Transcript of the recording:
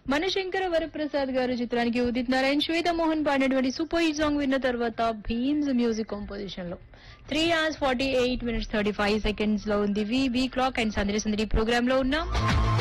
మనశంకర వరప్రసాద్ గారు చిత్రానికి ఉదిత్ నారాయణ్ శ్వేత మోహన్ పాడినటువంటి సూపర్ హిట్ సాంగ్ విన్న తర్వాత భీమ్స్ మ్యూజిక్ కంపోజిషన్ లో 3 hours 48 minutes 35 seconds లో ఉంది వి క్లాక్ అండ్ సందడి సందడి ప్రోగ్రామ్ లో ఉన్నాం.